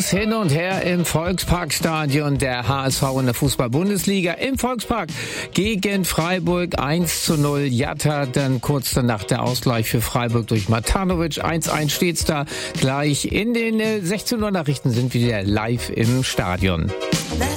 das Hin und Her im Volksparkstadion der HSV in der Fußball-Bundesliga. Im Volkspark gegen Freiburg 1:0. Jatta, dann kurz danach der Ausgleich für Freiburg durch Matanovic. 1:1 steht's da. Gleich in den 16 Uhr Nachrichten sind wir live im Stadion.